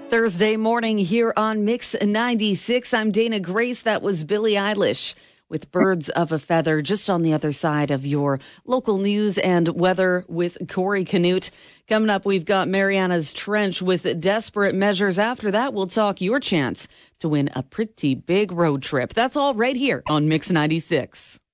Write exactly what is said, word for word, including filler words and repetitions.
Thursday morning here on Mix ninety-six. I'm Dana Grace. That was Billie Eilish with Birds of a Feather, just on the other side of your local news and weather with Corey Canute. Coming up, we've got Mariana's Trench with Desperate Measures. After that, we'll talk your chance to win a pretty big road trip. That's all right here on Mix ninety-six.